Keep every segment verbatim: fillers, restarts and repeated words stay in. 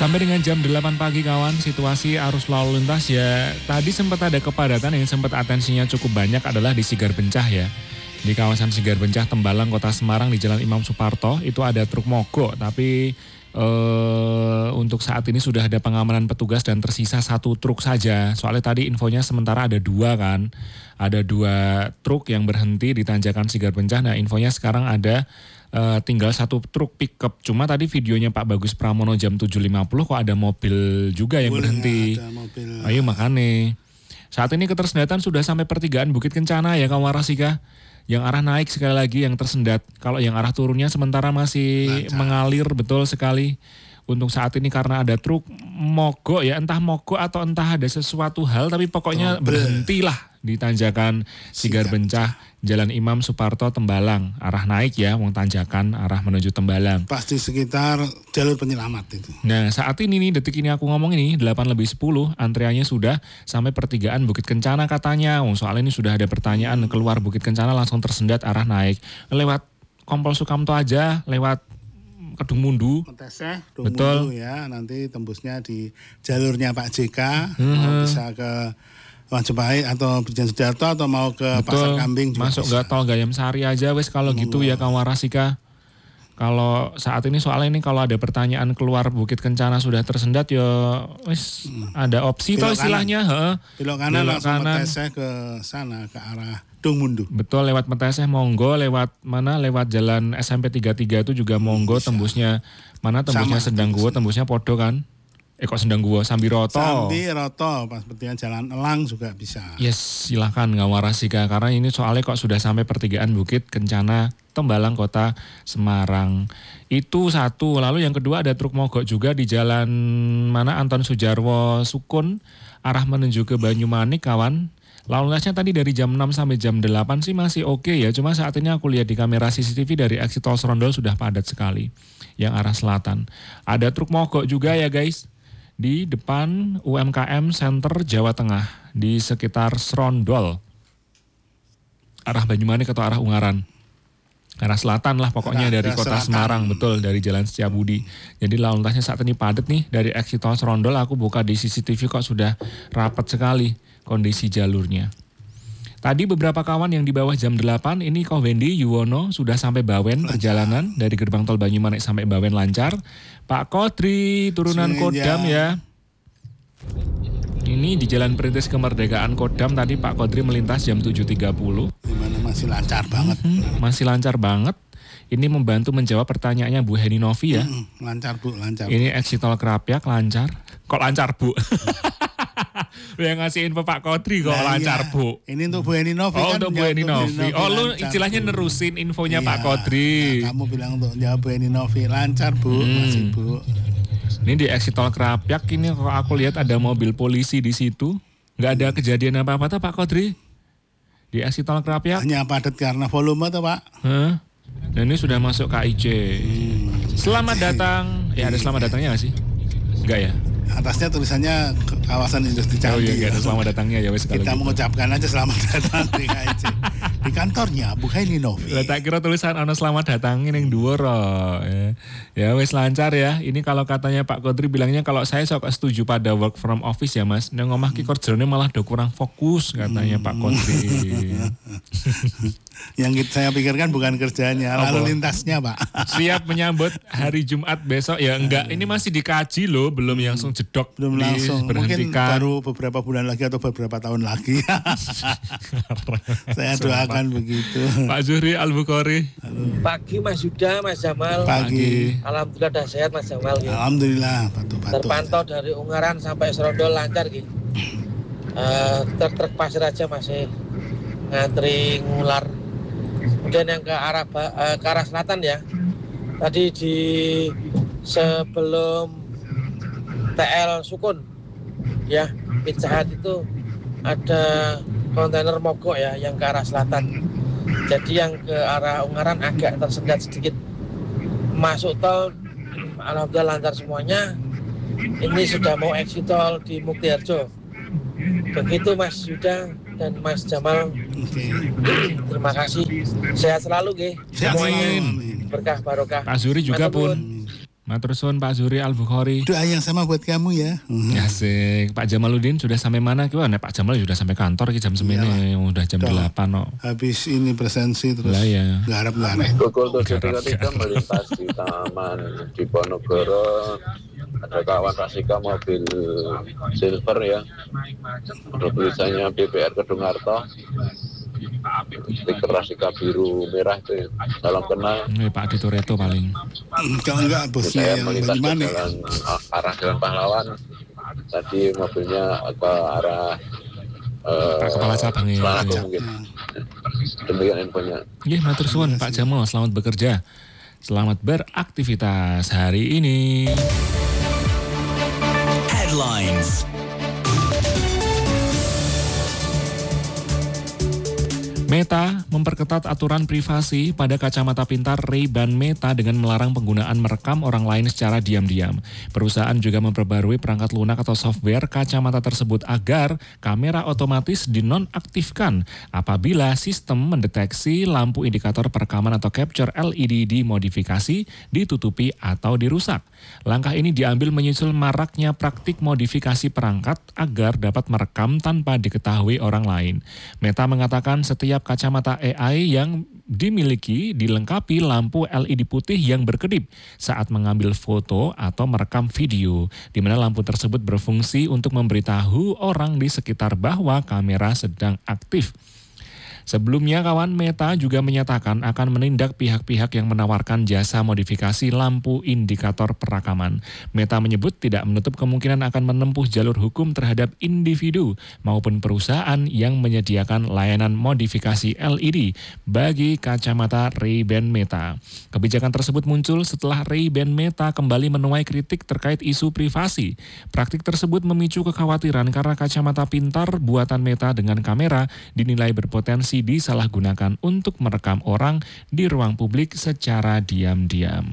Sampai dengan jam delapan pagi kawan, situasi arus lalu lintas ya tadi sempat ada kepadatan yang sempat atensinya cukup banyak adalah di Sigar Bencah ya. Di kawasan Sigar Bencah, Tembalang, Kota Semarang di Jalan Imam Suparto itu ada truk mogok tapi eh, untuk saat ini sudah ada pengamanan petugas dan tersisa satu truk saja. Soalnya tadi infonya sementara ada dua kan, ada dua truk yang berhenti di tanjakan Sigar Bencah. Nah infonya sekarang ada Uh, tinggal satu truk pickup. Cuma tadi videonya Pak Bagus Pramono jam tujuh lima puluh kok ada mobil juga yang Boleh, berhenti. ada mobil. Ayo makanya. Saat ini ketersendataan sudah sampai pertigaan Bukit Kencana ya kawan Warasika. Yang arah naik sekali lagi yang tersendat. Kalau yang arah turunnya sementara masih Lancar. mengalir betul sekali. Untuk saat ini karena ada truk mogok ya, entah mogok atau entah ada sesuatu hal tapi pokoknya Trouble. berhentilah di tanjakan Sigar Bencah, Jalan Imam Suparto, Tembalang. Arah naik ya, wong tanjakan arah menuju Tembalang. Pasti sekitar jalur penyelamat itu. Nah saat ini nih, detik ini aku ngomong ini delapan lebih sepuluh, antreannya sudah sampai pertigaan Bukit Kencana katanya. Wong soal ini sudah ada pertanyaan keluar Bukit Kencana langsung tersendat arah naik. Lewat Kompol Sukamto aja, lewat Kedung Mundu. Meteseh, Betul. Mundu ya, nanti tembusnya di jalurnya Pak J K, Hmm. mau bisa ke Majapahit atau Brigjen Sudarto atau mau ke Pasar Kambing juga masuk bisa. ke tol Gayam Sari aja wes kalau gitu ya kawan Warasika. Kalau saat ini soalnya ini kalau ada pertanyaan keluar Bukit Kencana sudah tersendat ya wes ada opsi toh Belok istilahnya, heeh. Belok kanan Belok langsung kanan. Meteseh ke sana, ke arah Dung Mundu. Betul, lewat Meteseh monggo, lewat mana lewat jalan S M P tiga puluh tiga itu juga monggo, bisa. tembusnya mana tembusnya Sama, Sendang Guwo, tembusnya Podo kan. Eh kok Sendang Guwo, Sambiroto. Sambi Roto, pas pertigaan Jalan Elang juga bisa. Yes, silakan nggak Warasika karena ini soalnya kok sudah sampai pertigaan Bukit Kencana, Tembalang, Kota Semarang. Itu satu. Lalu yang kedua ada truk mogok juga di jalan mana Anton Sujarwo Sukun arah menuju ke Banyumanik kawan. Lalu lintasnya tadi dari jam enam sampai jam delapan sih masih oke ya. Cuma saat ini aku lihat di kamera C C T V dari exit tol Serondol sudah padat sekali yang arah selatan. Ada truk mogok juga ya guys di depan U M K M Center Jawa Tengah di sekitar Serondol. Arah Banyumanik atau arah Ungaran. Arah selatan lah pokoknya Arah- dari arah Kota selatan. Semarang, betul, dari Jalan Setiabudi. Jadi lalu lintasnya saat ini padat nih dari exit tol Serondol. Aku buka di C C T V kok sudah rapat sekali kondisi jalurnya. Tadi beberapa kawan yang di bawah jam delapan ini Ko Wendy Yuwono sudah sampai Bawen perjalanan dari gerbang tol Banyumanik sampai Bawen lancar. Pak Kodri turunan Sengaja. Kodam ya. Ini di Jalan Perintis Kemerdekaan Kodam tadi Pak Kodri melintas jam tujuh tiga puluh. Gimana masih lancar banget. Masih lancar banget. Ini membantu menjawab pertanyaannya Bu Heni Novi ya. Hmm, lancar Bu, lancar. Ini exit tol Kerapyak lancar. Kok lancar Bu? Yang ngasih info Pak Kodri kok Nah, lancar iya. Bu. Ini untuk Bu Eni Novi Oh kan. untuk Bu jawab Heni Novi. Oh lu lancar, istilahnya Bu. nerusin infonya Iya. Pak Kodri. Nah, kamu bilang untuk jawab Bu Eni Novi lancar Bu, Hmm. masih Bu. Ini di exit tol Kerapyak ini kok aku lihat ada mobil polisi di situ. Nggak ada kejadian apa-apa tuh Pak Kodri? Di exit tol Kerapyak. Hanya padat karena volume tuh Pak. Hah? Dan ini sudah masuk K I C. Hmm. Selamat datang. Ya ada selamat datangnya nggak sih? Enggak ya? Atasnya tulisannya ke- kawasan industri Oh Candi. iya, nggak ada ya. selamat datangnya ya wes kalau Kita gitu. mengucapkan aja selamat datang di K I C. Di kantornya Bu Heni Novi. Lah tak kira tulisan ono selamat datang ning dhuwur oh. ya. Ya wis lancar ya. Ini kalau katanya Pak Kodri bilangnya kalau saya sok setuju pada work from office ya Mas. Nang omah ki kerjane malah do kurang fokus katanya Pak Kodri. Yang kita, saya pikirkan bukan kerjanya, Apa? lalu lintasnya Pak. Siap menyambut hari Jumat besok ya enggak. Ini masih dikaji loh, belum langsung jedok Belum langsung, mungkin diberhentikan. baru beberapa bulan lagi atau beberapa tahun lagi. Saya doakan begitu. Pak Zuhri Al-Bukhari. Pagi Mas Yuda, Mas Jamal. Pagi. Alhamdulillah dah sehat Mas Jamal. Ya. Alhamdulillah, batu-batu. Terpantau dari Ungaran sampai Serondol lancar gitu. Uh, truk-truk pasir aja masih ngantri ngular. Kemudian yang ke arah ba- eh, ke arah selatan ya. Tadi di sebelum T L Sukun ya, Pizza Hut itu ada kontainer mogok ya yang ke arah selatan. Jadi yang ke arah Ungaran agak tersendat sedikit. Masuk tol alhamdulillah lancar semuanya. Ini sudah mau exit tol di Muktiharjo. Begitu Mas Yuda dan Mas Jamal. Oke. Terima kasih. Sehat selalu nggih. Sehat Semuanya selalu, amin. berkah barokah. Pak Zuhri juga Matur pun. nuwun. Matur suwun Pak Zuri Al-Bukhari. Doa yang sama buat kamu ya. Asik. Pak Jamaluddin sudah sampai mana? Wah, Pak Jamal sudah sampai kantor jam semene, udah jam delapan no. Habis ini presensi terus lah ya. garap-garap. Pukul tujuh tiga puluh tiga melintas di Taman Diponegoro. Ada kawan Rasika mobil silver ya. Ada tulisannya B P R Kedungharto. Stiker Rasika biru merah itu ya. Salam kenal. Ini Pak Dito Reto paling. Kalau enggak bosnya yang bagaimana? Jalan, arah Jalan Pahlawan. Tadi mobilnya ke arah uh, Kepala Cabang ya. Mungkin. Demikian infonya. Nggih, matur suwun Pak Jamal, selamat bekerja. Selamat beraktivitas hari ini. Headlines. Meta memperketat aturan privasi pada kacamata pintar Ray-Ban Meta dengan melarang penggunaan merekam orang lain secara diam-diam. Perusahaan juga memperbarui perangkat lunak atau software kacamata tersebut agar kamera otomatis dinonaktifkan apabila sistem mendeteksi lampu indikator perekaman atau capture L E D dimodifikasi, ditutupi atau dirusak. Langkah ini diambil menyusul maraknya praktik modifikasi perangkat agar dapat merekam tanpa diketahui orang lain. Meta mengatakan setiap kacamata A I yang dimiliki dilengkapi lampu L E D putih yang berkedip saat mengambil foto atau merekam video, di mana lampu tersebut berfungsi untuk memberitahu orang di sekitar bahwa kamera sedang aktif. Sebelumnya, kawan Meta juga menyatakan akan menindak pihak-pihak yang menawarkan jasa modifikasi lampu indikator perekaman. Meta menyebut tidak menutup kemungkinan akan menempuh jalur hukum terhadap individu maupun perusahaan yang menyediakan layanan modifikasi L E D bagi kacamata Ray-Ban Meta. Kebijakan tersebut muncul setelah Ray-Ban Meta kembali menuai kritik terkait isu privasi. Praktik tersebut memicu kekhawatiran karena kacamata pintar buatan Meta dengan kamera dinilai berpotensi disalahgunakan untuk merekam orang di ruang publik secara diam-diam.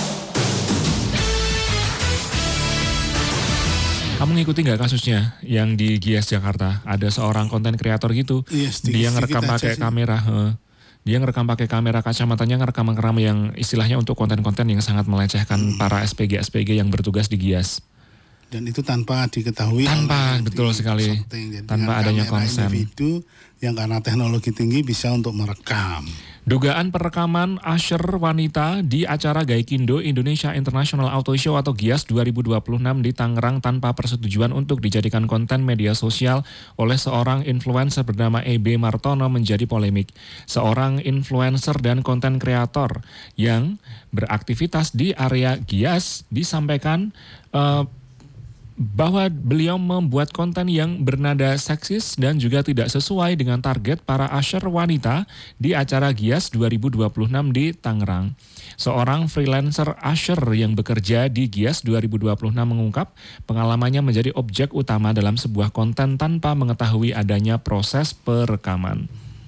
Kamu ngikuti nggak kasusnya yang di Gias Jakarta? Ada seorang konten kreator gitu, Iya, sedikit, dia ngerekam sedikit pakai aja sih. kamera. He. Dia ngerekam pakai kamera kacamatanya, ngerekam-ngerekam yang istilahnya untuk konten-konten yang sangat melecehkan para S P G S P G yang bertugas di Gias. Dan itu tanpa diketahui Tanpa, oleh betul di sekali. shooting. Jadi Tanpa dengan adanya kamera konsen. individu yang karena teknologi tinggi bisa untuk merekam. Dugaan perekaman usher wanita di acara Gaikindo Indonesia International Auto Show atau Gias dua ribu dua puluh enam di Tangerang tanpa persetujuan untuk dijadikan konten media sosial oleh seorang influencer bernama E B Martono menjadi polemik. Seorang influencer dan konten kreator yang beraktivitas di area Gias disampaikan uh, bahwa beliau membuat konten yang bernada seksis dan juga tidak sesuai dengan target para usher wanita di acara Gias dua ribu dua puluh enam di Tangerang. Seorang freelancer usher yang bekerja di Gias dua ribu dua puluh enam mengungkap pengalamannya menjadi objek utama dalam sebuah konten tanpa mengetahui adanya proses perekaman.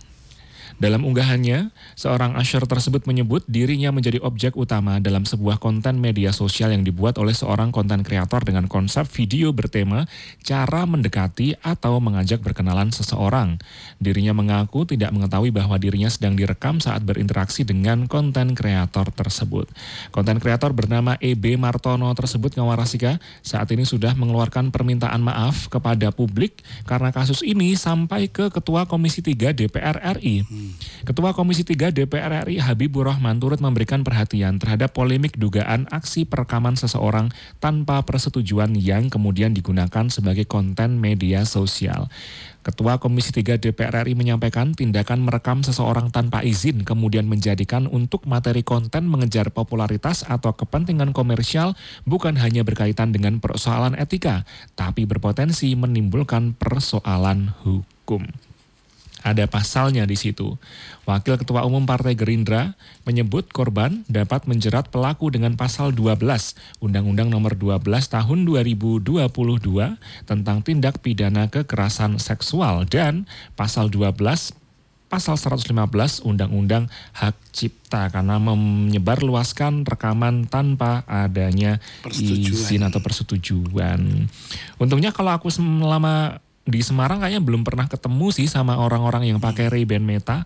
Dalam unggahannya, seorang usher tersebut menyebut dirinya menjadi objek utama dalam sebuah konten media sosial yang dibuat oleh seorang konten kreator dengan konsep video bertema cara mendekati atau mengajak berkenalan seseorang. Dirinya mengaku tidak mengetahui bahwa dirinya sedang direkam saat berinteraksi dengan konten kreator tersebut. Konten kreator bernama E B Martono tersebut, Ngawarasika, saat ini sudah mengeluarkan permintaan maaf kepada publik karena kasus ini sampai ke Ketua Komisi tiga D P R R I. Ketua Komisi tiga D P R R I Habibur Rahman turut memberikan perhatian terhadap polemik dugaan aksi perekaman seseorang tanpa persetujuan yang kemudian digunakan sebagai konten media sosial. Ketua Komisi tiga D P R R I menyampaikan tindakan merekam seseorang tanpa izin kemudian menjadikan untuk materi konten mengejar popularitas atau kepentingan komersial bukan hanya berkaitan dengan persoalan etika, tapi berpotensi menimbulkan persoalan hukum. Ada pasalnya di situ. Wakil Ketua Umum Partai Gerindra menyebut korban dapat menjerat pelaku dengan pasal dua belas Undang-Undang Nomor dua belas Tahun dua ribu dua puluh dua tentang tindak pidana kekerasan seksual dan pasal dua belas Pasal seratus lima belas Undang-Undang Hak Cipta karena menyebarluaskan rekaman tanpa adanya izin atau persetujuan. Untungnya kalau aku selama di Semarang kayaknya belum pernah ketemu sih sama orang-orang yang pakai Ray-Ban Meta.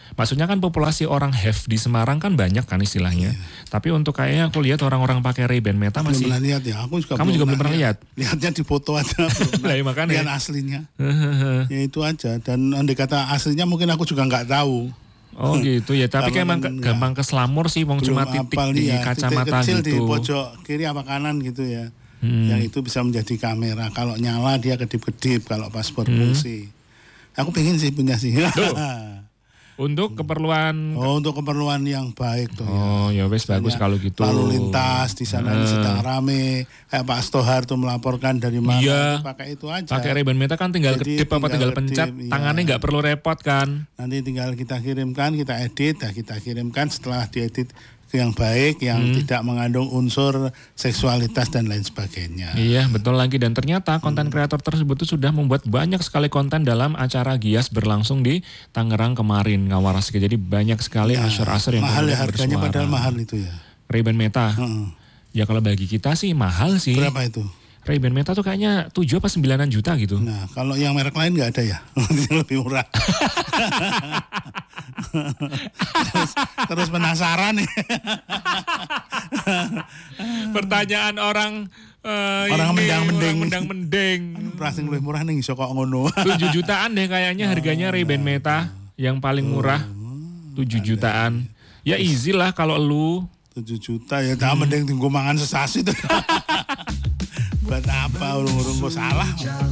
Maksudnya kan populasi orang have di Semarang kan banyak kan istilahnya. Yeah. Tapi untuk kayaknya aku lihat orang-orang pakai Ray-Ban Meta masih. Belum pernah lihat ya. Aku juga kamu belum juga belum pernah lihat. Lihatnya di foto aja. Lah ya makanya. Lihat aslinya. Ya itu aja. Dan andai kata aslinya mungkin aku juga nggak tahu. Oh gitu ya. Tapi kayak emang gampang keselamur sih. Wong cuma titik di ya, kacamata titik kecil gitu. Di pojok kiri apa kanan gitu ya. Hmm. Yang itu bisa menjadi kamera. Kalau nyala dia kedip-kedip. Kalau pas berfungsi. Hmm. Aku pengen sih punya sih. Untuk keperluan. Oh, untuk keperluan yang baik tuh. Oh ya, ya wes bagus kalau gitu. Lalu lintas di sana uh. sedang rame. Kayak Pak Stohar tuh melaporkan dari mana. Iya. Pakai itu aja. Pakai Ray-Ban Meta kan tinggal Jadi, kedip apa tinggal pencet. Iya. Tangannya nggak perlu repot kan. Nanti tinggal kita kirimkan, kita edit, nah kita kirimkan setelah diedit yang baik, yang hmm. tidak mengandung unsur seksualitas dan lain sebagainya. Iya, betul lagi. Dan ternyata konten kreator hmm. tersebut itu sudah membuat banyak sekali konten dalam acara Gias berlangsung di Tangerang kemarin, Ngawaraski. Jadi banyak sekali ya, asyur-asyur yang mahal ya harganya bersuara. Padahal mahal itu ya. Ray-Ban Meta. Hmm. Ya kalau bagi kita sih mahal sih. Berapa itu? Ray-Ban Meta tuh kayaknya tujuh apa sembilanan juta gitu. Nah, kalau yang merek lain nggak ada ya? Lebih murah. terus, terus penasaran nih. Pertanyaan orang uh, orang mendang-mending. Mendang-mending. Pricing lebih murah nih iso kok ngono. tujuh jutaan deh kayaknya harganya oh, Ray-Ban Meta yang paling murah. tujuh jutaan. Ya easy lah kalau lu tujuh juta ya, tak hmm. mending tinggu mangan sesasi tuh. Buat apa urung-urung kok salah.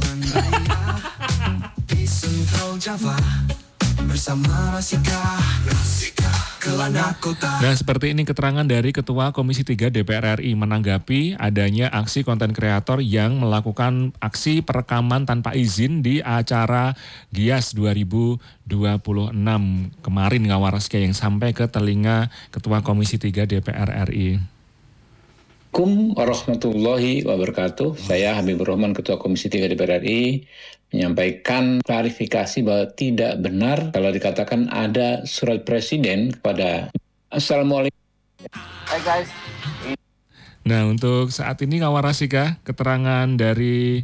Nah seperti ini keterangan dari Ketua Komisi tiga D P R R I menanggapi adanya aksi konten kreator yang melakukan aksi perekaman tanpa izin di acara Gias dua ribu dua puluh enam kemarin Ngawaraski yang sampai ke telinga Ketua Komisi tiga D P R R I. Assalamualaikum warahmatullahi wabarakatuh. Saya Habibur Rahman, Ketua Komisi tiga D P R R I, menyampaikan klarifikasi bahwa tidak benar kalau dikatakan ada surat presiden kepada Assalamualaikum. Hai guys. Nah untuk saat ini Ngawarasika, keterangan dari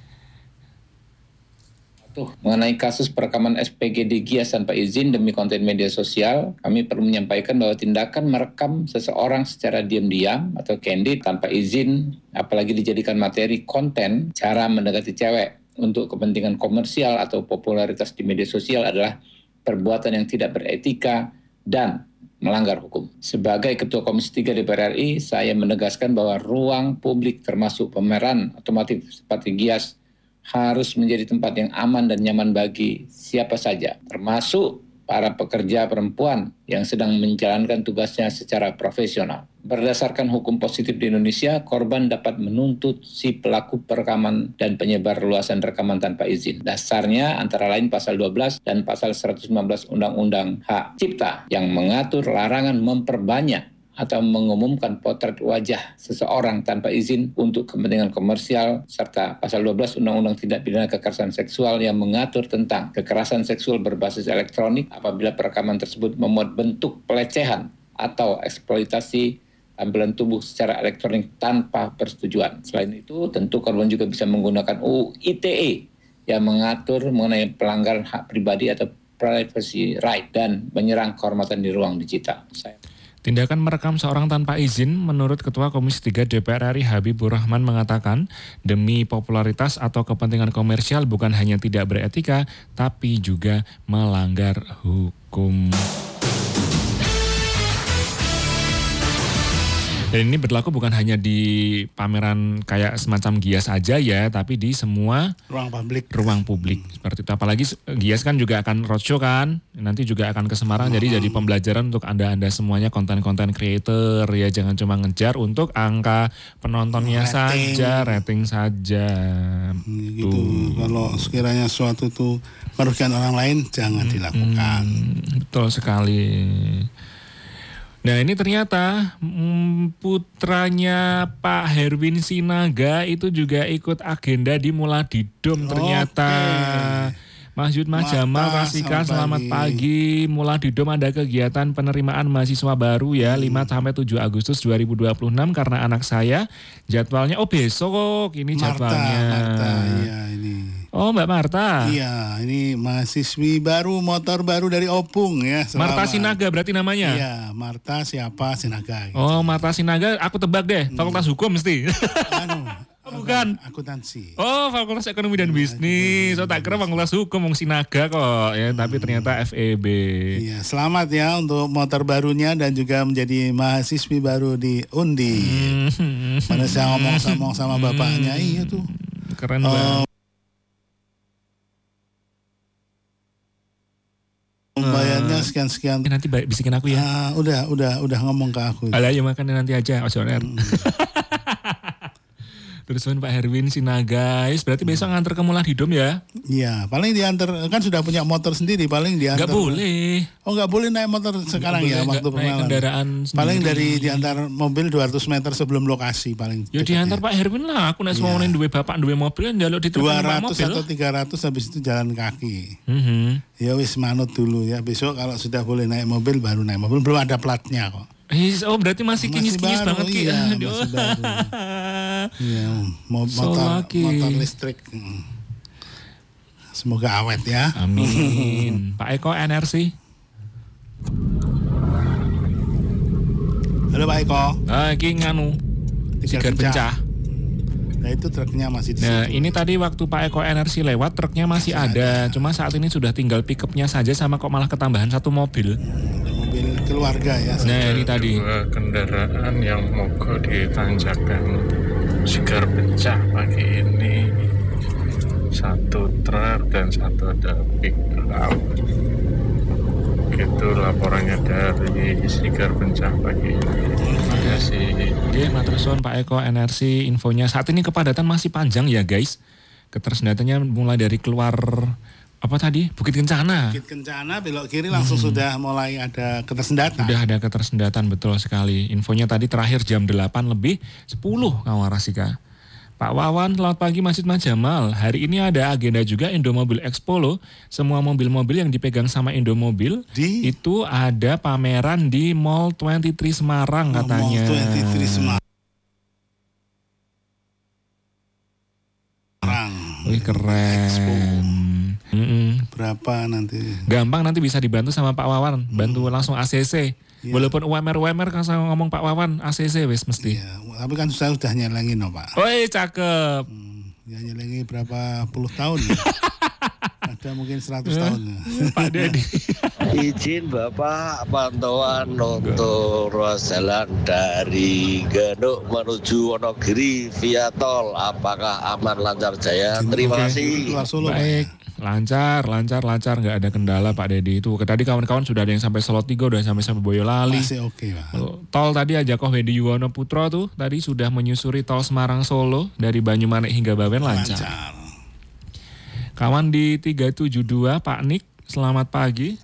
mengenai kasus perekaman S P G di Gias tanpa izin demi konten media sosial, kami perlu menyampaikan bahwa tindakan merekam seseorang secara diam-diam atau candid tanpa izin, apalagi dijadikan materi konten cara mendekati cewek untuk kepentingan komersial atau popularitas di media sosial adalah perbuatan yang tidak beretika dan melanggar hukum. Sebagai Ketua Komisi tiga D P R R I, saya menegaskan bahwa ruang publik termasuk pameran otomotif seperti Gias harus menjadi tempat yang aman dan nyaman bagi siapa saja, termasuk para pekerja perempuan yang sedang menjalankan tugasnya secara profesional. Berdasarkan hukum positif di Indonesia, korban dapat menuntut si pelaku perekaman dan penyebar luasan rekaman tanpa izin. Dasarnya antara lain pasal dua belas dan pasal seratus sembilan belas Undang-Undang Hak Cipta yang mengatur larangan memperbanyak atau mengumumkan potret wajah seseorang tanpa izin untuk kepentingan komersial, serta pasal dua belas Undang-Undang Tindak Pidana Kekerasan Seksual yang mengatur tentang kekerasan seksual berbasis elektronik apabila perekaman tersebut memuat bentuk pelecehan atau eksploitasi tampilan tubuh secara elektronik tanpa persetujuan. Selain itu, tentu korban juga bisa menggunakan U U I T E yang mengatur mengenai pelanggaran hak pribadi atau privacy right dan menyerang kehormatan di ruang digital. Saya Tindakan merekam seorang tanpa izin, menurut Ketua Komisi tiga D P R R I Habibur Rahman mengatakan, demi popularitas atau kepentingan komersial bukan hanya tidak beretika, tapi juga melanggar hukum. Dan ini berlaku bukan hanya di pameran kayak semacam Gias aja ya, tapi di semua ruang publik. Ruang publik seperti itu. Apalagi Gias kan juga akan roadshow kan, nanti juga akan ke Semarang. Hmm. Jadi jadi pembelajaran untuk anda-anda semuanya konten-konten creator ya, jangan cuma ngejar untuk angka penontonnya rating. saja, rating saja. Hmm, gitu. Kalau sekiranya suatu itu merugikan orang lain, jangan hmm, dilakukan. Betul sekali. Nah ini ternyata hmm, putranya Pak Herwin Sinaga itu juga ikut agenda di Muladidom ternyata. Okay. Mas Yud Mas Jamal Rasika, selamat pagi. Muladidom ada kegiatan penerimaan mahasiswa baru ya, hmm. lima sampai tujuh Agustus dua ribu dua puluh enam karena anak saya jadwalnya, oh besok ini Marta, jadwalnya. Marta, iya ini. Oh, Mbak Marta. Iya, ini mahasiswi baru, motor baru dari Opung ya. Selamat. Marta Sinaga berarti namanya? Iya, Marta siapa Sinaga. Gitu. Oh, Marta Sinaga, aku tebak deh, Fakultas hmm. Hukum mesti. Anu, oh, bukan. Akuntansi. Oh, Fakultas Ekonomi dan Bisnis. So tak kira Fakultas Hukum wong Sinaga kok ya, hmm. tapi ternyata F E B. Iya, selamat ya untuk motor barunya dan juga menjadi mahasiswi baru di Undi. Hmm. Mana saya ngomong-ngomong sama bapaknya, hmm. iya tuh. Keren oh, banget. Bayarnya sekian-sekian. Eh, nanti bisikin aku ya. Ah, udah, udah, udah ngomong ke aku. Alah, ya makan nanti aja, Ojo Air. Hmm. Terus Pak Herwin Sinaga, berarti hmm. besok nganter ke Mullah Didom ya? Iya, paling diantar, kan sudah punya motor sendiri, paling diantar. Gak boleh. Oh gak boleh naik motor sekarang gak ya, boleh, waktu naik kendaraan sendiri. Paling dari diantar mobil dua ratus meter sebelum lokasi paling. Ya diantar Pak Herwin lah, aku naik semua orang dua bapak, dua mobil, njaluk di dua ratus atau tiga ratus habis itu jalan kaki. Mm-hmm. Ya wis manut dulu ya, besok kalau sudah boleh naik mobil baru naik mobil, belum ada platnya kok. Oh berarti masih kinyis-kinyis banget Ki. Iya, masih baru. Iya, motor, so motor listrik. Semoga awet ya. Amin. Pak Eko N R C. Halo Pak Eko. Nah, ini nganu. Sigar pencah. Nah itu truknya masih di Nah situ. ini tadi waktu Pak Eko N R C lewat, truknya masih, masih ada. ada. Cuma saat ini sudah tinggal pick-upnya saja sama kok malah ketambahan satu mobil. Mobil keluarga ya. Nah ini tadi. Dua kendaraan yang mogok di tanjakan Sigar Pencah pagi ini. Satu truk dan satu ada pick-up. Itu laporannya dari Sigar Pencah pagi ini. Terima kasih. Oke, matursuwun Pak Eko N R C infonya. Saat ini kepadatan masih panjang ya guys. Ketersediaannya mulai dari keluar apa tadi? Bukit Kencana. Bukit Kencana belok kiri langsung hmm. sudah mulai ada ketersendatan. Sudah ada ketersendatan, betul sekali. Infonya tadi terakhir jam delapan lebih sepuluh kawan Rasika. Pak Wawan, selamat pagi Masjid Mas Jamal. Hari ini ada agenda juga Indomobil Expo loh. Semua mobil-mobil yang dipegang sama Indomobil di? Itu ada pameran di Mall dua puluh tiga Semarang oh, katanya. Mall dua puluh tiga Semarang. Wih keren. Mm-mm. Berapa nanti? Gampang, nanti bisa dibantu sama Pak Wawan. Bantu hmm. langsung A C C. Ya. Walaupun U M R U M R kan saya ngomong Pak Wawan A C C wis mesti. Iya, tapi kan saya sudah nyelengin no Pak. Woi cakep. Hmm, ya nyelengi berapa puluh tahun ya. Ada mungkin seratus tahun ya. Pak Dedi. Izin Bapak pantauan untuk ruas jalan dari Ganduk menuju Wonogiri via tol. Apakah aman lancar jaya? Terima kasih. Baik. Lancar, lancar, lancar, nggak ada kendala Pak Dedi itu. Tadi kawan-kawan sudah ada yang sampai Solotigo, udah sampai sampai Boyolali. Masih oke okay, Pak. Tol tadi aja kok Wedi Yuwono Putro tuh, tadi sudah menyusuri tol Semarang Solo dari Banyumanik hingga Bawen lancar. lancar. Kawan di tiga tujuh dua Pak Nik, selamat pagi.